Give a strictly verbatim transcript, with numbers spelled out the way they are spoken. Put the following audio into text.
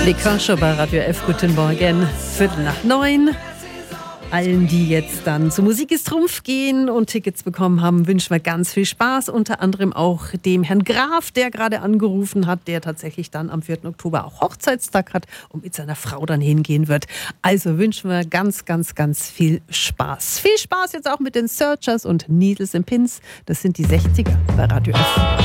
Die Cruncher bei Radio F. Guten Morgen. Viertel nach neun. Allen, die jetzt dann zu Musik ist Trumpf gehen und Tickets bekommen haben, wünschen wir ganz viel Spaß. Unter anderem auch dem Herrn Graf, der gerade angerufen hat, der tatsächlich dann am vierten Oktober auch Hochzeitstag hat und mit seiner Frau dann hingehen wird. Also wünschen wir ganz, ganz, ganz viel Spaß. Viel Spaß jetzt auch mit den Searchers und Needles and Pins. Das sind die sechziger bei Radio F.